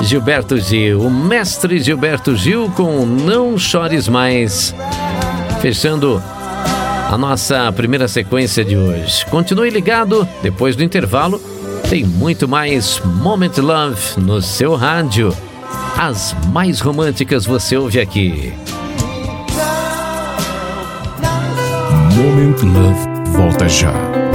Gilberto Gil, o mestre Gilberto Gil com Não Chores Mais. Fechando a nossa primeira sequência de hoje. Continue ligado, depois do intervalo, tem muito mais Moment Love no seu rádio. As mais românticas você ouve aqui. Moment Love volta já.